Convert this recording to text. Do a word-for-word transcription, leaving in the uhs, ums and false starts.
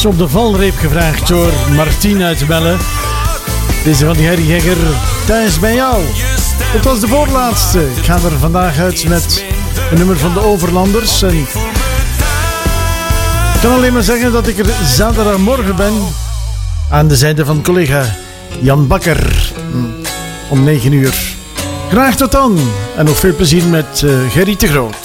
is op de valreep gevraagd door Martien uit Bellen. Deze van die Harry Hegger, thuis bij jou. Het was de voorlaatste. Ik ga er vandaag uit met een nummer van de Overlanders. En ik kan alleen maar zeggen dat ik er zaterdagmorgen ben. Aan de zijde van collega Jan Bakker. Om negen uur. Graag tot dan. En nog veel plezier met uh, Gerry de Groot.